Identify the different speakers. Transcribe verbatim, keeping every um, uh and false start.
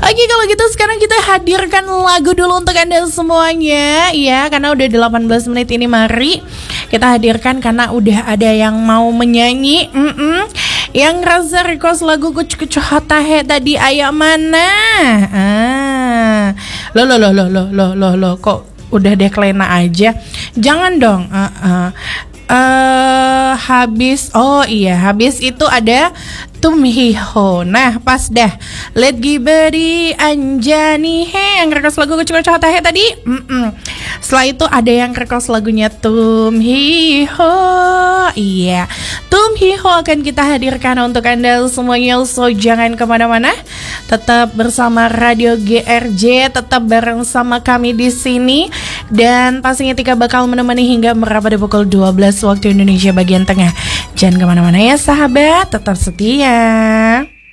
Speaker 1: Oke, kalau gitu sekarang kita hadirkan lagu dulu untuk Anda semuanya ya, karena udah delapan belas menit ini. Mari kita hadirkan karena udah ada yang mau menyanyi. Mm-mm. Yang rasa request lagu kucu-kucu hotahe tadi ayam mana? Ah. Loh loh loh loh loh loh loh loh kok udah deklena aja. Jangan dong. Uh, uh. Uh, habis oh iya habis itu ada Tumhiho. Nah pas dah Let Giberi Anjani he yang request lagu kucu-kucu hotahe tadi. Mm-mm. Setelah itu ada yang request lagunya Tumhiho. Iya, Tumhiho akan kita hadirkan untuk Anda semuanya. So jangan kemana-mana, tetap bersama Radio G R J, tetap bareng sama kami di sini. Dan pastinya Tika bakal menemani hingga merapat di pukul dua belas waktu Indonesia bagian tengah. Jangan kemana-mana ya sahabat, tetap setia.